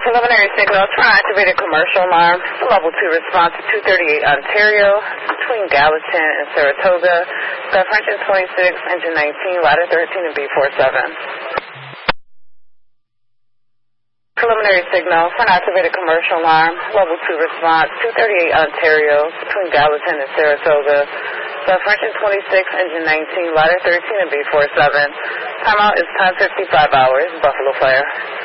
Preliminary signal, try activated commercial alarm. Level 2 response to 238 Ontario, between Gallatin and Saratoga. Sky French 26, engine 19, ladder 13 and B47. Preliminary signal, for an activated commercial alarm. Level 2 response, 238 Ontario, between Gallatin and Saratoga. Sky French 26, engine 19, ladder 13 and B47. Timeout is time 55 hours, Buffalo Fire.